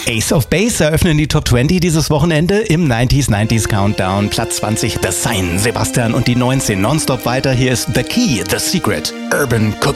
Ace of Base eröffnen die Top 20 dieses Wochenende im 90s Countdown. Platz 20 The Sign, Sebastian und die 19 nonstop weiter. Hier ist The Key, The Secret, Urban Cookie.